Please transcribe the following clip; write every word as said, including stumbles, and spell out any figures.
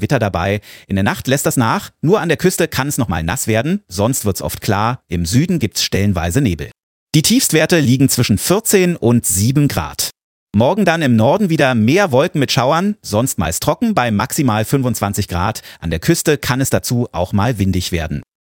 Gewitter dabei. In der Nacht lässt das nach. Nur an der Küste kann es nochmal nass werden. Sonst wird's oft klar. Im Süden gibt's stellenweise Nebel. Die Tiefstwerte liegen zwischen vierzehn und sieben Grad. Morgen dann im Norden wieder mehr Wolken mit Schauern, sonst meist trocken bei maximal fünfundzwanzig Grad. An der Küste kann es dazu auch mal windig werden.